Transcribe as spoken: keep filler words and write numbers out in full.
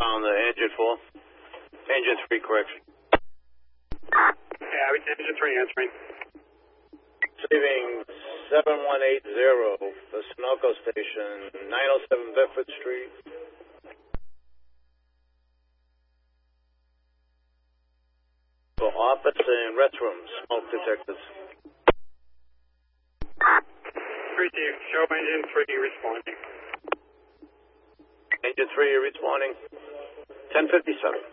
On the engine four. Engine three, correction. Yeah, engine three answering. Receiving seven one eight zero for Sunoco Station, nine oh seven Bedford Street. For office and restroom smoke detectors. Received. Show engine three responding. Engine three responding. ten fifty-seven.